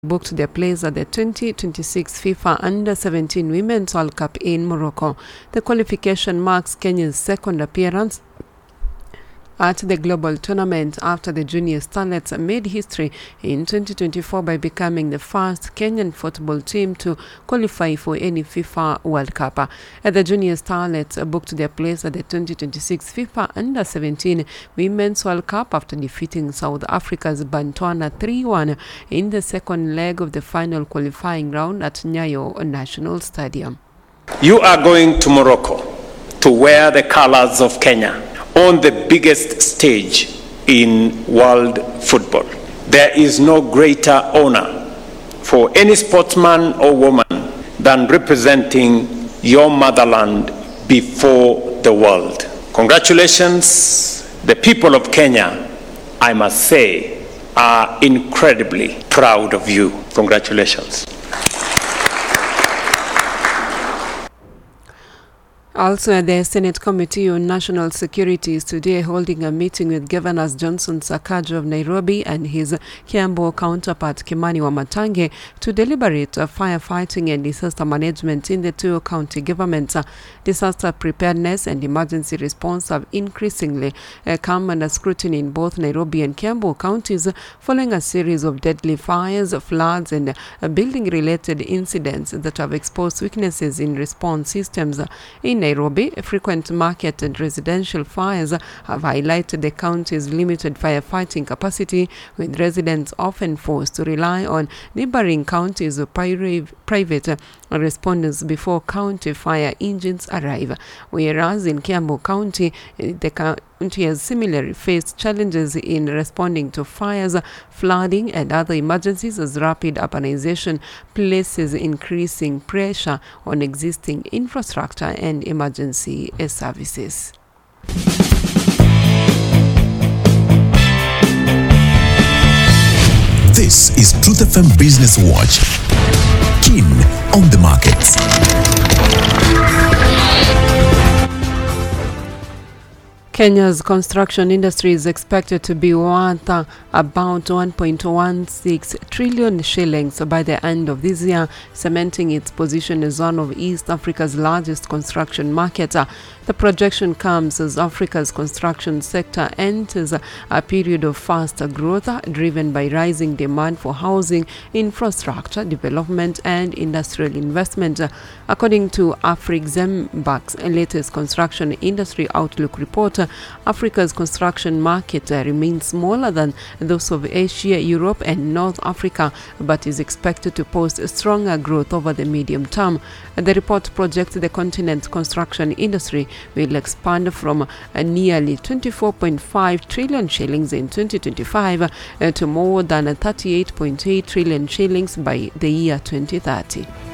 booked their place at the 2026 FIFA Under-17 Women's World Cup in Morocco. The qualification marks Kenya's second appearance at the global tournament after the junior starlets made history in 2024 by becoming the first Kenyan football team to qualify for any FIFA World Cup. The junior starlets booked their place at the 2026 FIFA Under-17 Women's World Cup after defeating South Africa's Botswana 3-1 in the second leg of the final qualifying round at Nyayo National Stadium. You are going to Morocco to wear the colors of Kenya on the biggest stage in world football. There is no greater honor for any sportsman or woman than representing your motherland before the world. Congratulations. The people of Kenya, I must say, are incredibly proud of you. Congratulations. Also, the Senate Committee on National Security is today holding a meeting with Governors Johnson Sakaja of Nairobi and his Kiambu counterpart Kimani Wamatangi to deliberate firefighting and disaster management in the two county governments. Disaster preparedness and emergency response have increasingly come under scrutiny in both Nairobi and Kiambu counties following a series of deadly fires, floods, and building-related incidents that have exposed weaknesses in response systems. In Nairobi, frequent market and residential fires have highlighted the county's limited firefighting capacity, with residents often forced to rely on neighboring counties or private responders before county fire engines arrive. Whereas in Kiambu County, the county has similarly faced challenges in responding to fires, flooding, and other emergencies as rapid urbanization places increasing pressure on existing infrastructure and emergency services. This is Truth FM Business Watch. Keen on the markets. Kenya's construction industry is expected to be worth about 1.16 trillion shillings by the end of this year, cementing its position as one of East Africa's largest construction markets. The projection comes as Africa's construction sector enters a period of faster growth driven by rising demand for housing, infrastructure development, and industrial investment. According to Afreximbank's latest construction industry outlook report, Africa's construction market remains smaller than those of Asia, Europe, and North Africa, but is expected to post stronger growth over the medium term. The report projects the continent's construction industry will expand from nearly 24.5 trillion shillings in 2025 to more than 38.8 trillion shillings by the year 2030.